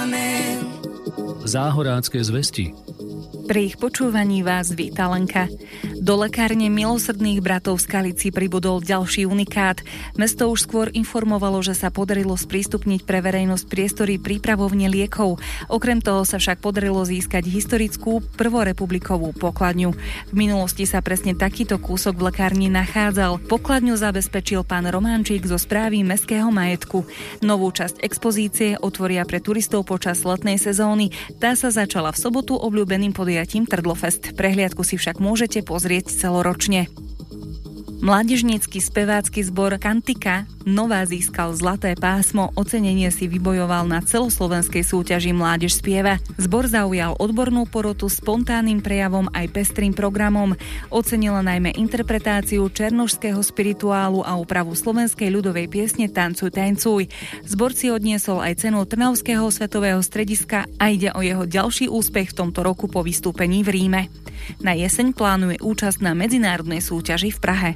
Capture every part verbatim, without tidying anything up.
Amen. Záhorácké zvesti. Pri ich počúvaní vás víta Lenka. Do lekárne Milosrdných bratov v Skalici pribudol ďalší unikát. Mesto už skôr informovalo, že sa podarilo sprístupniť pre verejnosť priestory prípravovne liekov. Okrem toho sa však podarilo získať historickú prvorepublikovú pokladňu. V minulosti sa presne takýto kúsok v lekárni nachádzal. Pokladňu zabezpečil pán Románčík zo správy Mestského majetku. Novú časť expozície otvoria pre turistov počas letnej sezóny. Tá sa začala v sobotu obľúbeným podujatím Trdlofest. Prehliadku si však môžete pozrieť celoročne. Mládežnícky spevácky zbor Kantika Nová získal zlaté pásmo, ocenenie si vybojoval na celoslovenskej súťaži Mládež spieva. Zbor zaujal odbornú porotu spontánnym prejavom aj pestrým programom. Ocenila najmä interpretáciu černošského spirituálu a úpravu slovenskej ľudovej piesne Tancuj, tancuj. Zbor si odniesol aj cenu Trnavského svetového strediska a ide o jeho ďalší úspech v tomto roku po vystúpení v Ríme. Na jeseň plánuje účasť na medzinárodnej súťaži v Prahe.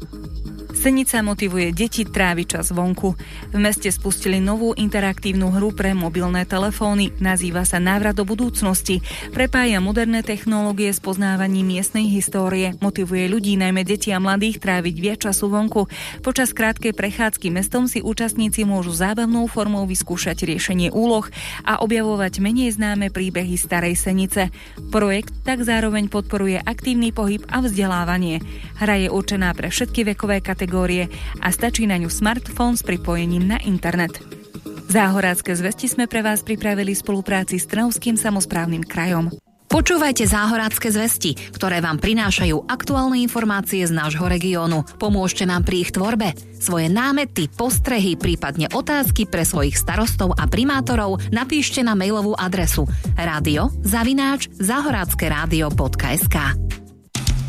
Senica motivuje deti tráviť čas vonku. V meste spustili novú interaktívnu hru pre mobilné telefóny. Nazýva sa Návrat do budúcnosti. Prepája moderné technológie s poznávaním miestnej histórie. Motivuje ľudí, najmä deti a mladých, tráviť viac času vonku. Počas krátkej prechádzky mestom si účastníci môžu zábavnou formou vyskúšať riešenie úloh a objavovať menej známe príbehy starej Senice. Projekt tak zároveň podporuje aktívny pohyb a vzdelávanie. Hra je určená pre všetky vekové kategórie a stačí na ňu smartfón s pripojením na internet. Záhorácké zvesti sme pre vás pripravili v spolupráci s Trnavským samosprávnym krajom. Počúvajte Záhorácké zvesti, ktoré vám prinášajú aktuálne informácie z nášho regiónu. Pomôžte nám pri ich tvorbe. Svoje námety, postrehy, prípadne otázky pre svojich starostov a primátorov napíšte na mailovú adresu radio zavináč záhoráckerádio bodka es ká.